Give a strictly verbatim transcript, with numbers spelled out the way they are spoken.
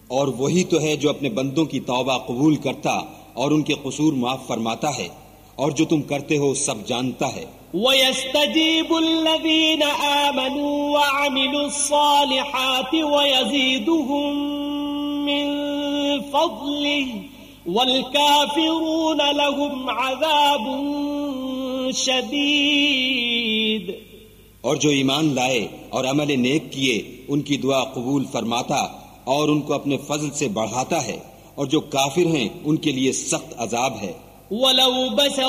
और वही तो है जो अपने बंदों की तौबा कबूल करता और उनके कसूर माफ फरमाता है, और जो तुम करते हो सब जानता है। वयस्तजीबुल्लज़ीन आमनू वअमिलुस्सालिहाति वयज़ीदुहुम मिन फ़ज़लिहि वल्काफ़िरून लहुम अज़ाबुन शदीद। और जो ईमान लाए और अमल नेक किए उनकी दुआ कबूल फरमाता और उनको अपने फजल से बढ़ाता है, और जो काफिर हैं उनके लिए सख्त अजाब है।